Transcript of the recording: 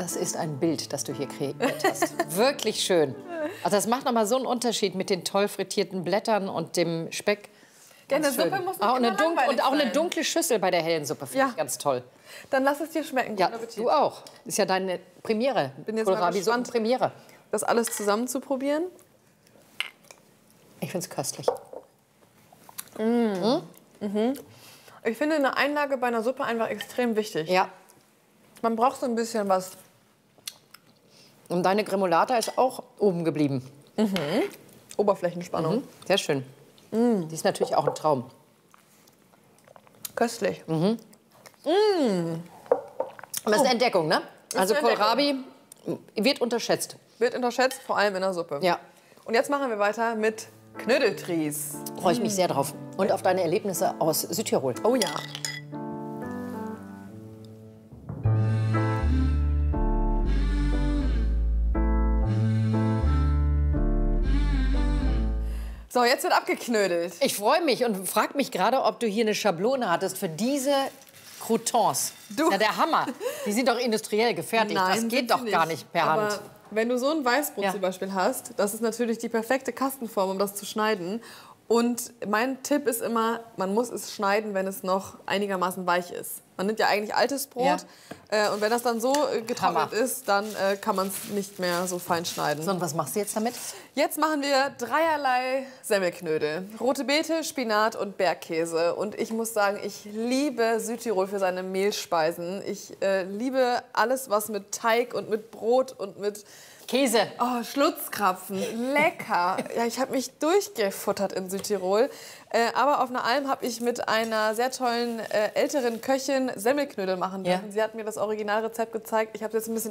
Das ist ein Bild, das du hier kreiert hast. Wirklich schön. Also das macht nochmal so einen Unterschied mit den toll frittierten Blättern und dem Speck. Gerne, Suppe muss nicht auch immer und auch eine sein. dunkle Schüssel bei der hellen Suppe finde ich ganz toll. Dann lass es dir schmecken. Ja, du auch. Das ist ja deine Premiere. Bin jetzt mal gespannt, Premiere. das alles zusammen zu probieren. Ich finde es köstlich. Ich finde eine Einlage bei einer Suppe einfach extrem wichtig. Ja. Man braucht so ein bisschen was. Und deine Gremolata ist auch oben geblieben. Oberflächenspannung. Sehr schön. Die ist natürlich auch ein Traum. Köstlich. Aber das ist eine Entdeckung, ne? Also eine Entdeckung. Kohlrabi wird unterschätzt. Wird unterschätzt, vor allem in der Suppe. Ja. Und jetzt machen wir weiter mit Knödeltries. Freue ich mich sehr drauf. Und auf deine Erlebnisse aus Südtirol. Oh ja. So, jetzt wird abgeknödelt. Ich freue mich und frage mich gerade, ob du hier eine Schablone hattest für diese Croutons. Du. Ja, der Hammer. Die sind doch industriell gefertigt. Das sind geht sie doch gar nicht per Aber Hand. wenn du so ein Weißbrot Ja. zum Beispiel hast, das ist natürlich die perfekte Kastenform, um das zu schneiden. Und mein Tipp ist immer, man muss es schneiden, wenn es noch einigermaßen weich ist. Man nimmt ja eigentlich altes Brot und wenn das dann so getrocknet Hammer. ist, dann kann man es nicht mehr so fein schneiden. So, und was machst du jetzt damit? Jetzt machen wir dreierlei Semmelknödel. Rote Beete, Spinat und Bergkäse. Und ich muss sagen, ich liebe Südtirol für seine Mehlspeisen. Ich liebe alles, was mit Teig und mit Brot und mit Käse. oh, Schlutzkrapfen. Lecker. Ja, ich habe mich durchgefuttert in Südtirol. Aber auf einer Alm habe ich mit einer sehr tollen älteren Köchin Semmelknödel machen dürfen. Ja. Sie hat mir das Originalrezept gezeigt. Ich habe jetzt ein bisschen